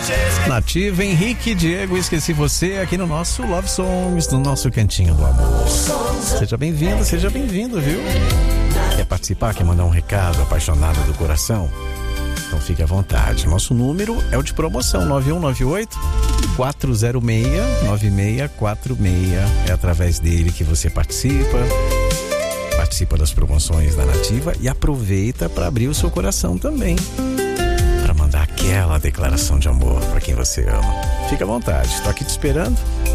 Nativa, Henrique, Diego, esqueci você aqui no nosso Love Songs, no nosso Cantinho do Amor. Seja bem-vindo, viu? Quer participar, quer mandar um recado, apaixonado do coração? Então fique à vontade. Nosso número é o de promoção, 9198-406-9646. É através dele que você participa das promoções da Nativa e aproveita para abrir o seu coração também, para mandar aquela declaração de amor para quem você ama. Fique à vontade, estou aqui te esperando.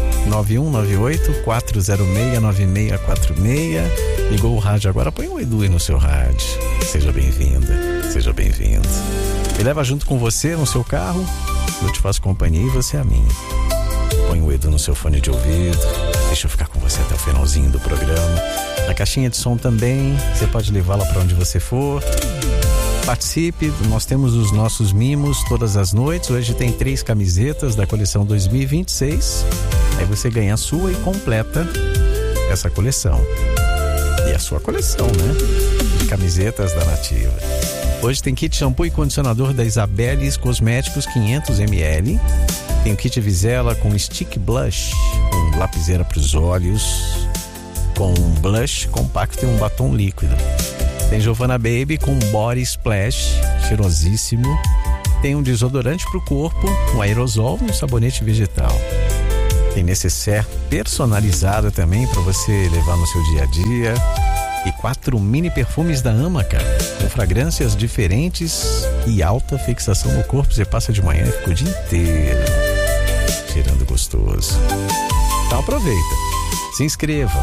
9198-406-9646. Ligou o rádio agora, põe o Edu aí no seu rádio. Seja bem-vinda, seja bem-vindo. Me leva junto com você no seu carro, eu te faço companhia e você é a minha. Põe o Edu no seu fone de ouvido, deixa eu ficar com você até o finalzinho do programa. Na caixinha de som também, você pode levá-la para onde você for. Participe, nós temos os nossos mimos todas as noites. Hoje tem 3 camisetas da coleção 2026. Aí você ganha a sua e completa essa coleção. E a sua coleção, né? De camisetas da Nativa. Hoje tem kit shampoo e condicionador da Isabeles Cosméticos 500ml. Tem o kit Visela com stick blush, com lapiseira para os olhos, com um blush compacto e um batom líquido. Tem Giovanna Baby com body splash, cheirosíssimo. Tem um desodorante para o corpo, um aerosol e um sabonete vegetal. Tem necessaire personalizado também para você levar no seu dia a dia. E 4 mini perfumes da Amaca, com fragrâncias diferentes e alta fixação no corpo. Você passa de manhã e fica o dia inteiro cheirando gostoso. Então aproveita, se inscreva,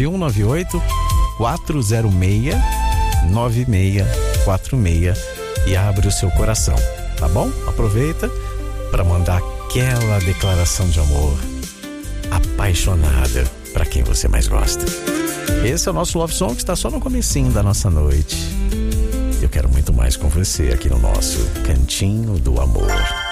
9198-406-9646 e abre o seu coração, tá bom? Aproveita para mandar aquela declaração de amor apaixonada para quem você mais gosta. Esse é o nosso Love Song, que está só no comecinho da nossa noite. Eu quero muito mais com você aqui no nosso Cantinho do Amor.